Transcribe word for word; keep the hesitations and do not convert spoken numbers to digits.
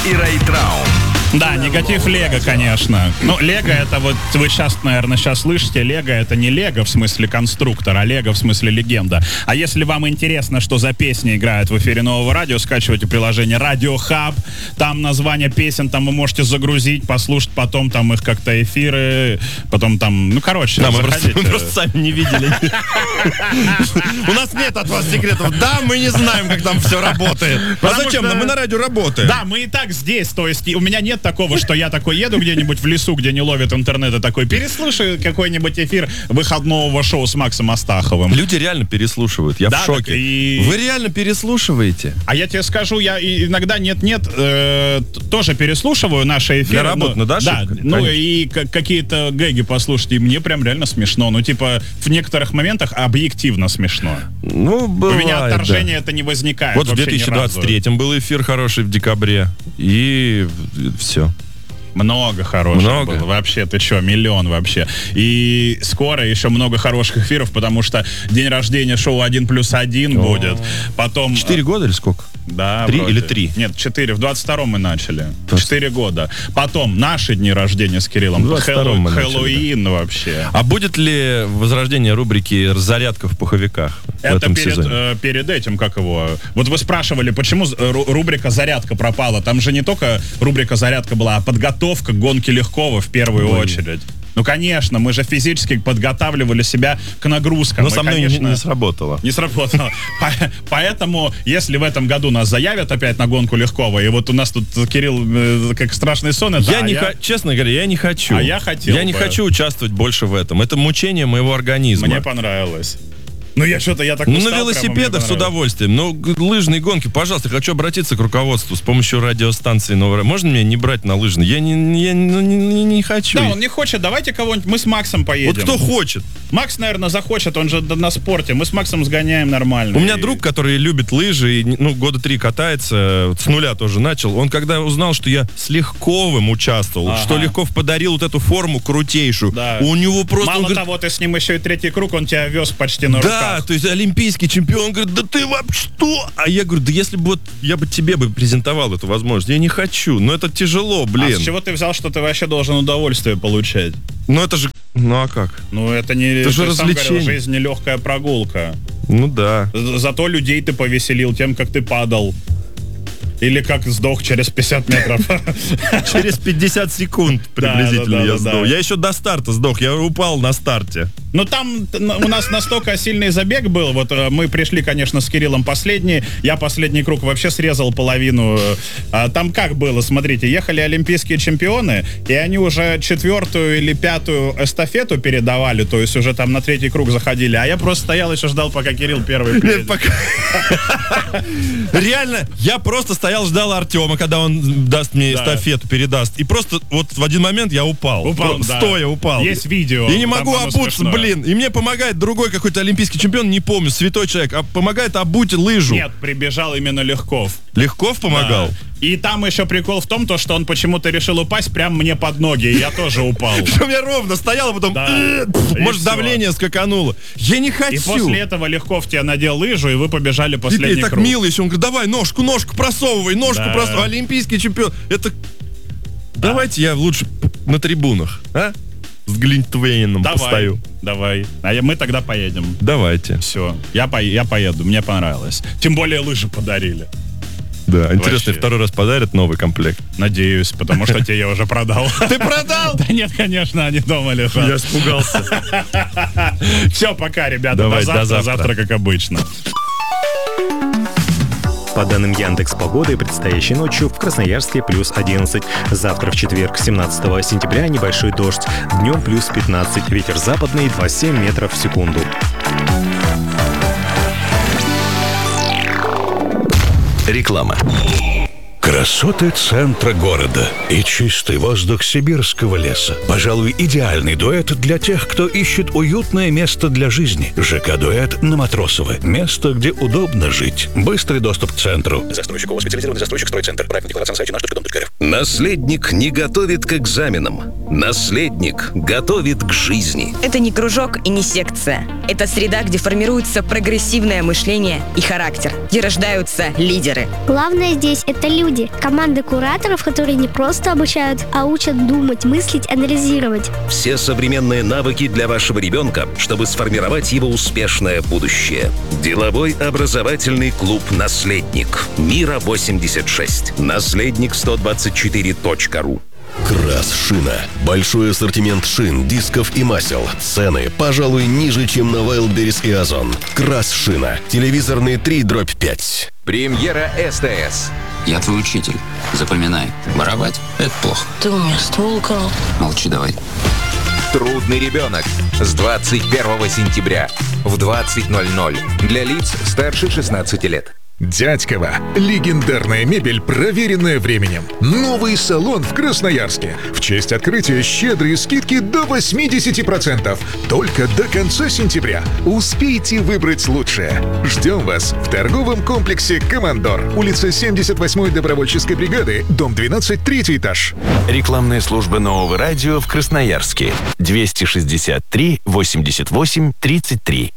и Райтрау. Да, негатив Лего, конечно. Ну, Лего это вот, вы сейчас, наверное, сейчас слышите, Лего это не Лего в смысле конструктор, а Лего в смысле легенда. А если вам интересно, что за песни играют в эфире Нового радио, скачивайте приложение Radio Hub, там название песен, там вы можете загрузить, послушать потом там их как-то эфиры, потом там, ну, короче, да, мы просто, мы просто сами не видели. У нас нет от вас секретов. Да, мы не знаем, как там все работает. А зачем нам? Мы на радио работаем. Да, мы и так здесь, то есть у меня нет такого, что я такой еду где-нибудь в лесу, где не ловит интернет, и такой переслушаю какой-нибудь эфир выходного шоу с Максом Астаховым. Люди реально переслушивают, я да, в шоке. И... Вы реально переслушиваете? А я тебе скажу, я иногда нет-нет, э, тоже переслушиваю наши эфиры. Для работы, ну да? Да, ну и к- какие-то гэги послушать, и мне прям реально смешно. Ну типа в некоторых моментах объективно смешно. Ну, бывает, у меня отторжения да. это не возникает. Вот в две тысячи двадцать третьем был эфир хороший в декабре, и все. Много хороших много. было. Вообще, ты что, миллион вообще. И скоро еще много хороших эфиров, потому что день рождения шоу один плюс один будет. Потом... Четыре года или сколько? Да, Три вроде. или три? Нет, четыре. В двадцать втором мы начали. Четыре года. Потом наши дни рождения с Кириллом. В двадцать втором мы начали, Хэллоуин да. вообще. А будет ли возрождение рубрики «Зарядка в пуховиках» Это в этом перед, сезоне? э, перед этим, как его... Вот вы спрашивали, почему ру- рубрика «Зарядка» пропала. Там же не только рубрика «Зарядка» была, а подготовка к гонке Легкова в первую Ой. очередь. Ну, конечно, мы же физически подготавливали себя к нагрузкам. Но мы, со мной конечно, не, не сработало. Не сработало. Поэтому, если в этом году нас заявят опять на гонку Легкова, и вот у нас тут Кирилл как страшный сон, это... Я не я... Х... Честно говоря, я не хочу. А я хотел Я не бы. хочу участвовать больше в этом. Это мучение моего организма. Мне понравилось. Ну, я что-то, я так ну, устал. На велосипедах с удовольствием. Но лыжные гонки, пожалуйста, хочу обратиться к руководству с помощью радиостанции Нового. Можно меня не брать на лыжные? Я не, я не, не, не хочу. Да, он не хочет. Давайте кого-нибудь, мы с Максом поедем. Вот кто хочет. Макс, наверное, захочет, он же на спорте. Мы с Максом сгоняем нормально. У меня и... друг, который любит лыжи, и, ну, года три катается, с нуля тоже начал. Он когда узнал, что я с Легковым участвовал, ага. что Легков подарил вот эту форму крутейшую, да. у него просто... Мало говорит, того, ты с ним еще и третий круг, он тебя вез почти на да, руках. Да, то есть олимпийский чемпион. Он говорит, да ты вообще что? А я говорю, да если бы вот я бы тебе бы презентовал эту возможность. Я не хочу, но это тяжело, блин. А с чего ты взял, что ты вообще должен удовольствие получать? Ну это же, ну а как? Ну это не... Это же развлечение. Сам говорил, жизнь нелегкая прогулка. Ну да. Зато людей ты повеселил тем, как ты падал. Или как сдох через пятьдесят метров. Через пятьдесят секунд приблизительно я сдох. Я еще до старта сдох, я упал на старте. Ну там у нас настолько сильный забег был. Вот мы пришли, конечно, с Кириллом последний. Я последний круг вообще срезал половину. Там как было, смотрите, ехали олимпийские чемпионы, и они уже четвертую или пятую эстафету передавали, то есть уже там на третий круг заходили. А я просто стоял еще ждал, пока Кирилл первый приедет. Реально, я просто стоял, ждал Артема, когда он даст мне эстафету, передаст. И просто вот в один момент я упал. Упал, стоя упал. Есть видео. И не могу обуться, блин. И мне помогает другой какой-то олимпийский чемпион, не помню, святой человек, а помогает обуть лыжу. Нет, прибежал именно Легков. Легков помогал? Да. И там еще прикол в том, то, что он почему-то решил упасть прямо мне под ноги, и я тоже упал. Что у меня ровно стоял, а потом, может, давление скакануло. Я не хочу. И после этого Легков тебе надел лыжу, и вы побежали последний круг. И так мило еще, он говорит, давай ножку, ножку просовывай, ножку просовывай. Олимпийский чемпион. Это... Давайте я лучше на трибунах, а? С Глинтвейном давай, постою. Давай. А мы тогда поедем. Давайте. Все. Я, по, я поеду. Мне понравилось. Тем более лыжи подарили. Да, интересно, второй раз подарят новый комплект. Надеюсь, потому что те я уже продал. Ты продал? Да нет, конечно, они дома лежат. Я испугался. Все, пока, ребята. Давай, до завтра. До завтра. Завтра, как обычно. По данным Яндекс.Погоды, предстоящей ночью в Красноярске плюс одиннадцать. Завтра в четверг, семнадцатого сентября, небольшой дождь. Днем плюс пятнадцать. Ветер западный двадцать семь метров в секунду. Реклама. Красоты центра города и чистый воздух сибирского леса. Пожалуй, идеальный дуэт для тех, кто ищет уютное место для жизни. ЖК-дуэт на Матросова. Место, где удобно жить. Быстрый доступ к центру. Застройщик ООО «Специализированный застройщик Стройцентр». Проектная декларация на сайте наш точка дом точка эр эф. Наследник не готовит к экзаменам. Наследник готовит к жизни. Это не кружок и не секция. Это среда, где формируется прогрессивное мышление и характер, где рождаются лидеры. Главное здесь — это люди. Команда кураторов, которые не просто обучают, а учат думать, мыслить, анализировать. Все современные навыки для вашего ребенка, чтобы сформировать его успешное будущее. Деловой образовательный клуб «Наследник». Мира восемьдесят шесть. Наследник сто двадцать четыре точка ру. Крас-шина. Большой ассортимент шин, дисков и масел. Цены, пожалуй, ниже, чем на Wildberries и Озон. Крас-шина. Телевизорный три дробь пять. Премьера СТС. Я твой учитель. Запоминай. Воровать — это плохо. Ты у меня ствол украл. Молчи давай. Трудный ребенок. С двадцать первого сентября в двадцать ноль ноль. Для лиц старше шестнадцати лет. Дядькова. Легендарная мебель, проверенная временем. Новый салон в Красноярске. В честь открытия щедрые скидки до восемьдесят процентов. Только до конца сентября. Успейте выбрать лучшее. Ждем вас в торговом комплексе «Командор». Улица семьдесят восьмой добровольческой бригады, дом двенадцать, третий этаж. Рекламная служба Нового радио в Красноярске. двести шестьдесят три восемьдесят восемь тридцать три.